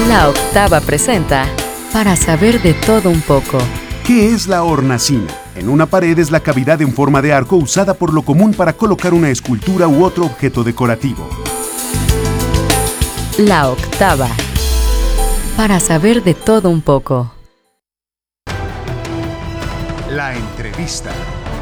La Octava presenta Para saber de todo un poco. ¿Qué es la hornacina? En una pared es la cavidad en forma de arco usada por lo común para colocar una escultura u otro objeto decorativo. La Octava. Para saber de todo un poco. La entrevista.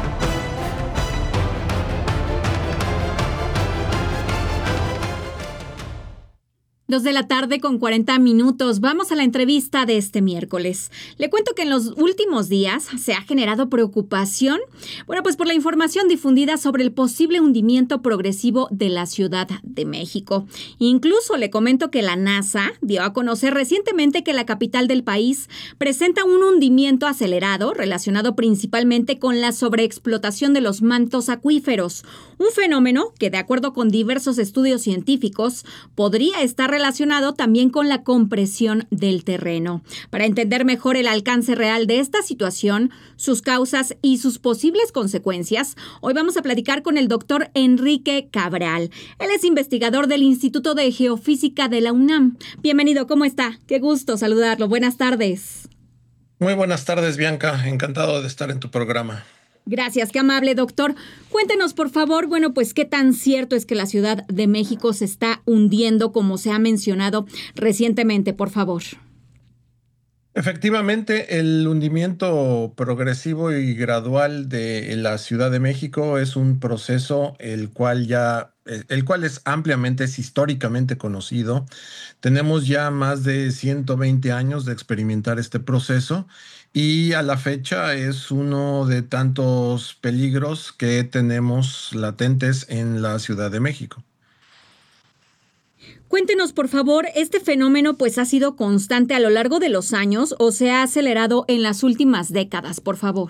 2:40 p.m. Vamos a la entrevista de este miércoles. Le cuento que en los últimos días se ha generado preocupación, pues por la información difundida sobre el posible hundimiento progresivo de la Ciudad de México. Incluso le comento que la NASA dio a conocer recientemente que la capital del país presenta un hundimiento acelerado relacionado principalmente con la sobreexplotación de los mantos acuíferos, un fenómeno que, de acuerdo con diversos estudios científicos, podría estar relacionado también con la compresión del terreno. Para entender mejor el alcance real de esta situación, sus causas y sus posibles consecuencias, hoy vamos a platicar con el doctor Enrique Cabral. Él es investigador del Instituto de Geofísica de la UNAM. Bienvenido, ¿cómo está? Qué gusto saludarlo. Buenas tardes. Muy buenas tardes, Bianca. Encantado de estar en tu programa. Gracias, qué amable, doctor. Cuéntenos, por favor, pues qué tan cierto es que la Ciudad de México se está hundiendo, como se ha mencionado recientemente, por favor. Efectivamente, el hundimiento progresivo y gradual de la Ciudad de México es un proceso el cual es ampliamente, es históricamente conocido. Tenemos ya más de 120 años de experimentar este proceso y a la fecha es uno de tantos peligros que tenemos latentes en la Ciudad de México. Cuéntenos, por favor, ¿este fenómeno ha sido constante a lo largo de los años o se ha acelerado en las últimas décadas, por favor?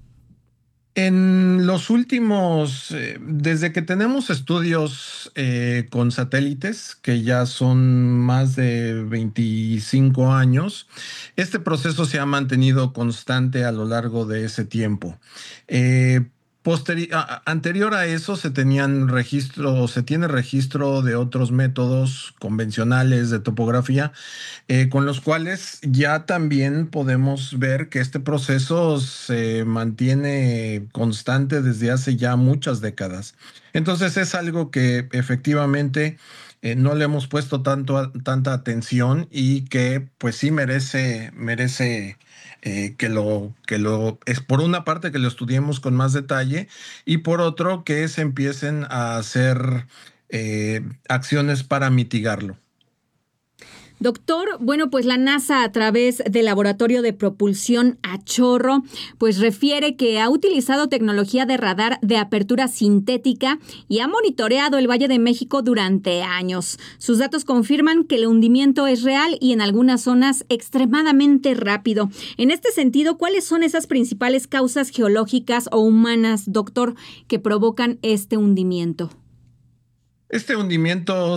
En los últimos, desde que tenemos estudios con satélites, que ya son más de 25 años, este proceso se ha mantenido constante a lo largo de ese tiempo. Anterior a eso se tiene registro de otros métodos convencionales de topografía con los cuales ya también podemos ver que este proceso se mantiene constante desde hace ya muchas décadas. Entonces es algo que efectivamente no le hemos puesto tanta atención y que pues sí merece es por una parte que lo estudiemos con más detalle y por otro que se empiecen a hacer acciones para mitigarlo. Doctor, pues la NASA a través del Laboratorio de Propulsión a Chorro, refiere que ha utilizado tecnología de radar de apertura sintética y ha monitoreado el Valle de México durante años. Sus datos confirman que el hundimiento es real y en algunas zonas extremadamente rápido. En este sentido, ¿cuáles son esas principales causas geológicas o humanas, doctor, que provocan este hundimiento? Este hundimiento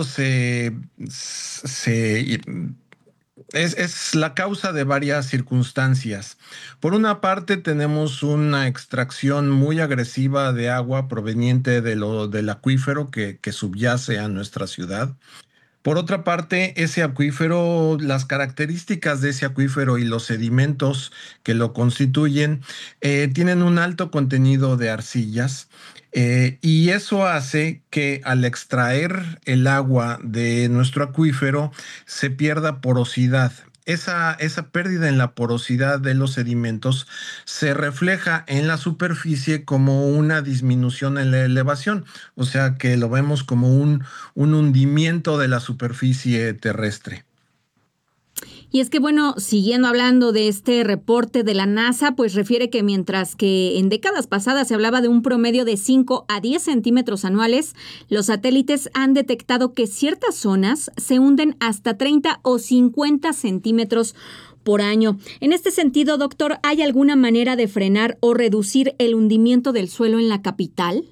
es la causa de varias circunstancias. Por una parte, tenemos una extracción muy agresiva de agua proveniente del acuífero que subyace a nuestra ciudad. Por otra parte, ese acuífero, las características de ese acuífero y los sedimentos que lo constituyen tienen un alto contenido de arcillas y eso hace que al extraer el agua de nuestro acuífero se pierda porosidad. Esa pérdida en la porosidad de los sedimentos se refleja en la superficie como una disminución en la elevación, o sea que lo vemos como un hundimiento de la superficie terrestre. Y es que, siguiendo hablando de este reporte de la NASA, refiere que mientras que en décadas pasadas se hablaba de un promedio de 5 a 10 centímetros anuales, los satélites han detectado que ciertas zonas se hunden hasta 30 o 50 centímetros por año. En este sentido, doctor, ¿hay alguna manera de frenar o reducir el hundimiento del suelo en la capital?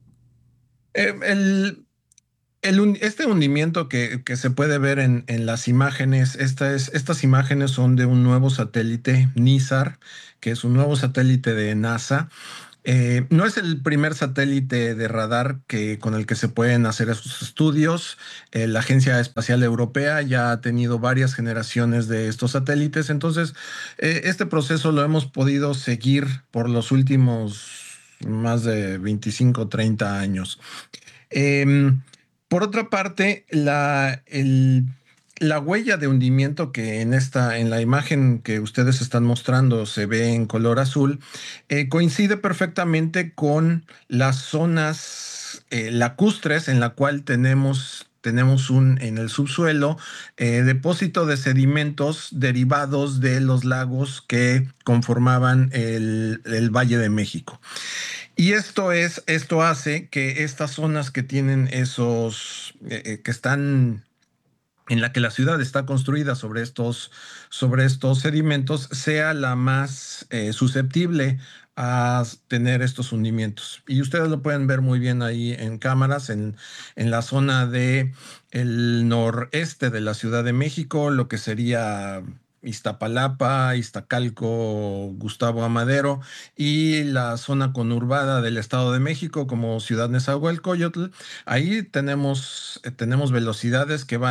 Este hundimiento que se puede ver en las imágenes, estas imágenes son de un nuevo satélite, NISAR, que es un nuevo satélite de NASA, No es el primer satélite de radar con el que se pueden hacer estos estudios. La Agencia Espacial Europea ya ha tenido varias generaciones de estos satélites. Entonces, este proceso lo hemos podido seguir por los últimos más de 25 o 30 años. Em, por otra parte, la huella de hundimiento que en la imagen que ustedes están mostrando se ve en color azul, coincide perfectamente con las zonas lacustres en la cual tenemos en el subsuelo depósito de sedimentos derivados de los lagos que conformaban el Valle de México. Y esto hace que estas zonas que tienen que están en la que la ciudad está construida sobre estos sedimentos, sea la más susceptible a tener estos hundimientos. Y ustedes lo pueden ver muy bien ahí en cámaras, en la zona de el noreste de la Ciudad de México, lo que sería Iztapalapa, Iztacalco, Gustavo Amadero y la zona conurbada del Estado de México como Ciudad Nezahualcóyotl. Ahí tenemos velocidades que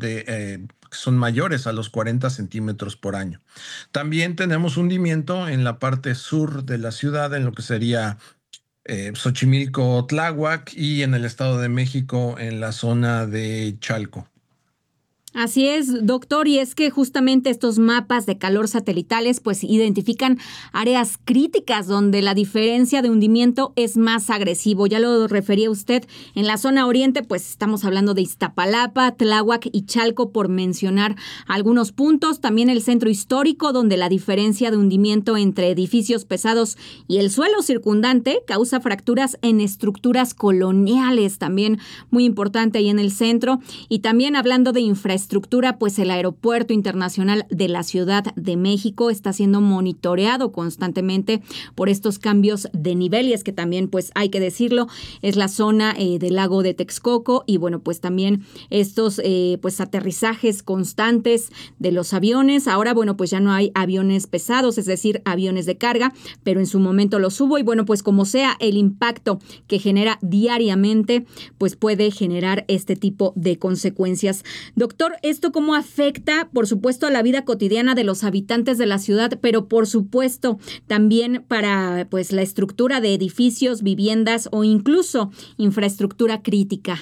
son mayores a los 40 centímetros por año. También tenemos hundimiento en la parte sur de la ciudad, en lo que sería Xochimilco, Tláhuac, y en el Estado de México en la zona de Chalco. Así es, doctor, y es que justamente estos mapas de calor satelitales pues identifican áreas críticas donde la diferencia de hundimiento es más agresivo. Ya lo refería usted, en la zona oriente pues estamos hablando de Iztapalapa, Tláhuac y Chalco, por mencionar algunos puntos. También el centro histórico, donde la diferencia de hundimiento entre edificios pesados y el suelo circundante causa fracturas en estructuras coloniales, también muy importante ahí en el centro. Y también hablando de infraestructura, pues el Aeropuerto Internacional de la Ciudad de México está siendo monitoreado constantemente por estos cambios de nivel, y es que también, pues hay que decirlo, es la zona del lago de Texcoco, y bueno, pues también estos pues aterrizajes constantes de los aviones. Ahora, bueno, pues ya no hay aviones pesados, es decir, aviones de carga, pero en su momento los hubo, y bueno, pues como sea, el impacto que genera diariamente, pues puede generar este tipo de consecuencias. Doctor, ¿esto cómo afecta, por supuesto, a la vida cotidiana de los habitantes de la ciudad, pero por supuesto también para pues la estructura de edificios, viviendas o incluso infraestructura crítica?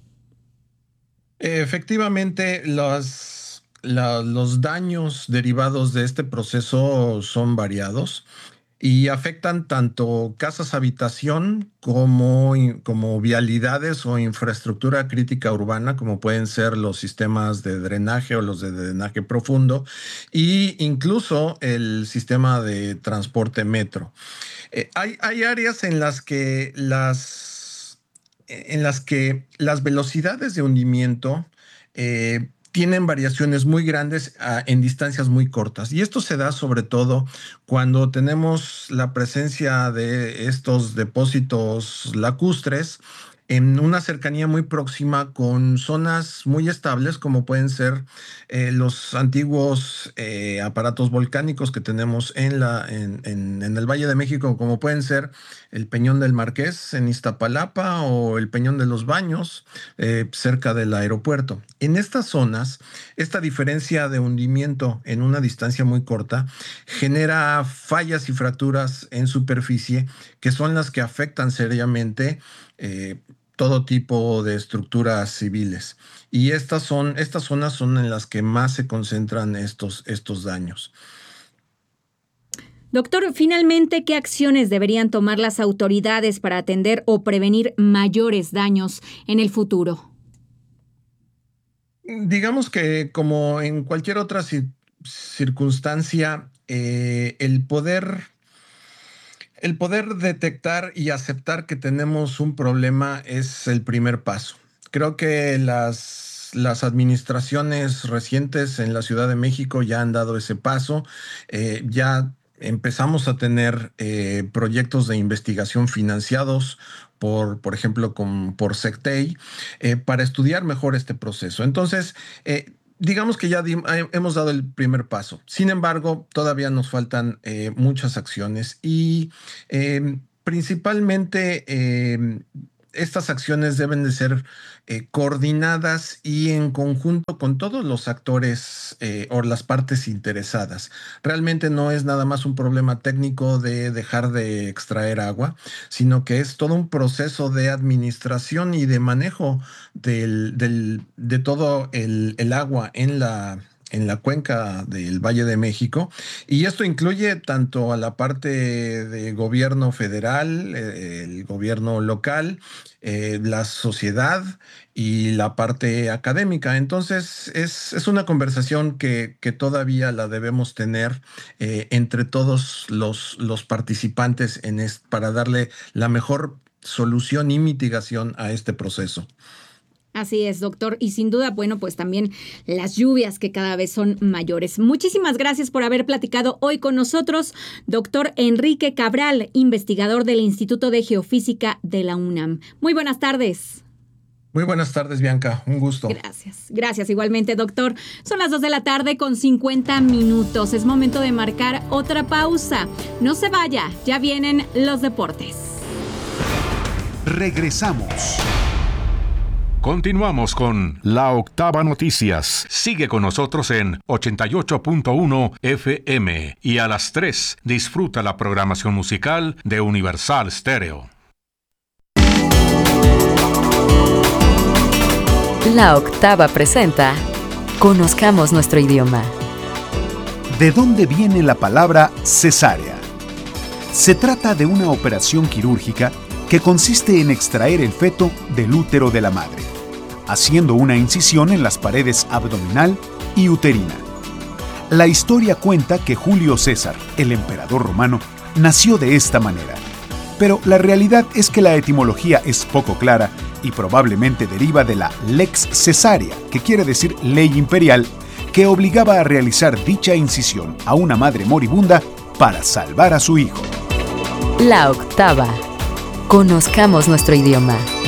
Efectivamente, los daños derivados de este proceso son variados y afectan tanto casas habitación como vialidades o infraestructura crítica urbana, como pueden ser los sistemas de drenaje o los de drenaje profundo, e incluso el sistema de transporte metro. Hay áreas en las que las velocidades de hundimiento tienen variaciones muy grandes en distancias muy cortas. Y esto se da sobre todo cuando tenemos la presencia de estos depósitos lacustres en una cercanía muy próxima con zonas muy estables, como pueden ser los antiguos aparatos volcánicos que tenemos en el Valle de México, como pueden ser el Peñón del Marqués en Iztapalapa o el Peñón de los Baños cerca del aeropuerto. En estas zonas, esta diferencia de hundimiento en una distancia muy corta genera fallas y fracturas en superficie que son las que afectan seriamente todo tipo de estructuras civiles. Y estas zonas son en las que más se concentran estos daños. Doctor, finalmente, ¿qué acciones deberían tomar las autoridades para atender o prevenir mayores daños en el futuro? Digamos que como en cualquier otra circunstancia, el poder detectar y aceptar que tenemos un problema es el primer paso. Creo que las administraciones recientes en la Ciudad de México ya han dado ese paso. Ya empezamos a tener proyectos de investigación financiados por ejemplo, por SECTEI, para estudiar mejor este proceso. Entonces, digamos que ya hemos dado el primer paso. Sin embargo, todavía nos faltan muchas acciones y Principalmente, estas acciones deben de ser coordinadas y en conjunto con todos los actores o las partes interesadas. Realmente no es nada más un problema técnico de dejar de extraer agua, sino que es todo un proceso de administración y de manejo de todo el agua en la cuenca del Valle de México. Y esto incluye tanto a la parte de gobierno federal, el gobierno local, la sociedad y la parte académica. Entonces, es una conversación que todavía la debemos tener entre todos los participantes para darle la mejor solución y mitigación a este proceso. Así es, doctor. Y sin duda, bueno, pues también las lluvias que cada vez son mayores. Muchísimas gracias por haber platicado hoy con nosotros, doctor Enrique Cabral, investigador del Instituto de Geofísica de la UNAM. Muy buenas tardes. Muy buenas tardes, Bianca. Un gusto. Gracias. Gracias igualmente, doctor. Son las 2:50 p.m. Es momento de marcar otra pausa. No se vaya, ya vienen los deportes. Regresamos. Continuamos con La Octava Noticias. Sigue con nosotros en 88.1 FM y a las 3 disfruta la programación musical de Universal Stereo. La Octava presenta Conozcamos nuestro idioma. ¿De dónde viene la palabra cesárea? Se trata de una operación quirúrgica que consiste en extraer el feto del útero de la madre, haciendo una incisión en las paredes abdominal y uterina. La historia cuenta que Julio César, el emperador romano, nació de esta manera, pero la realidad es que la etimología es poco clara y probablemente deriva de la lex caesaria, que quiere decir ley imperial, que obligaba a realizar dicha incisión a una madre moribunda para salvar a su hijo. La Octava. Conozcamos nuestro idioma.